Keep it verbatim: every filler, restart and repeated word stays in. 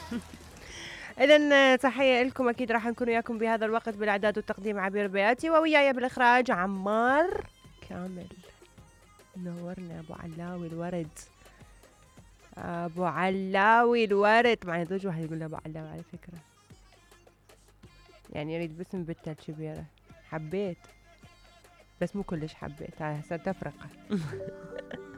إذن تحية لكم، أكيد راح نكون وياكم بهذا الوقت بالإعداد والتقديم عبير بياتي، ووياي بالإخراج عمار كامل. نورنا أبو علاوي الورد، أبو علاوي الورد. مع يضوج واحد يقول له أبو علاوي على فكرة، يعني يريد باسم بنته الكبيرة. حبيت بس مو كلش حبيت، هسه تفرقة.